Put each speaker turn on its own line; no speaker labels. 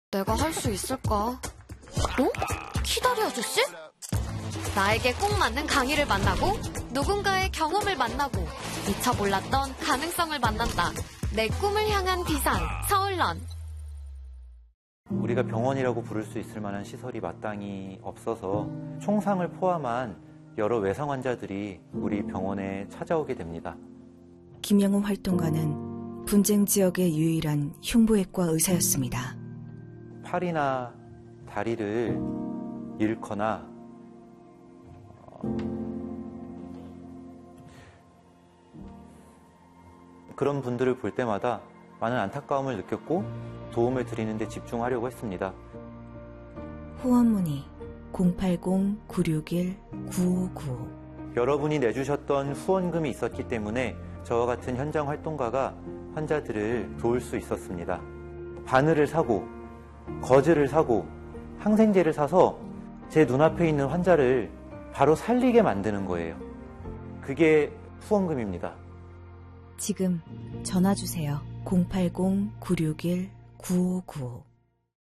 내가 할 수 있을까? 어? 키다리 아저씨? 나에게 꼭 맞는 강의를 만나고 누군가의 경험을 만나고 미처 몰랐던 가능성을 만난다. 내 꿈을 향한 비상, 서울런.
우리가 병원이라고 부를 수 있을 만한 시설이 마땅히 없어서 총상을 포함한 여러 외상 환자들이 우리 병원에 찾아오게 됩니다.
김영우 활동가는 분쟁 지역의 유일한 흉부외과 의사였습니다.
팔이나 다리를 잃거나 그런 분들을 볼 때마다 많은 안타까움을 느꼈고 도움을 드리는 데 집중하려고 했습니다.
후원 문의 080-961-9595.
여러분이 내주셨던 후원금이 있었기 때문에 저와 같은 현장 활동가가 환자들을 도울 수 있었습니다. 바늘을 사고 거즈를 사고 항생제를 사서 제 눈앞에 있는 환자를 바로 살리게 만드는 거예요. 그게 후원금입니다.
지금 전화 주세요. 080-961-9595.